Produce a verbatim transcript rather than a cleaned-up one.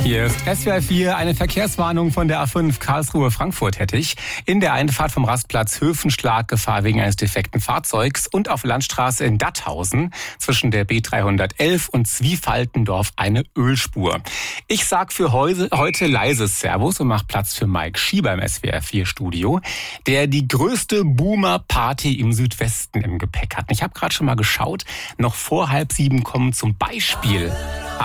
Hier ist S W R vier, eine Verkehrswarnung von der A fünf Karlsruhe-Frankfurt hätte ich. In der Einfahrt vom Rastplatz Höfenschlag Gefahr wegen eines defekten Fahrzeugs und auf Landstraße in Datthausen zwischen der B dreihundertelf und Zwiefaltendorf eine Ölspur. Ich sag für heute, heute leises Servus und mach Platz für Mike Schieber im S W R vier Studio, der die größte Boomer-Party im Südwesten im Gepäck hat. Ich habe gerade schon mal geschaut, noch vor halb sieben kommen zum Beispiel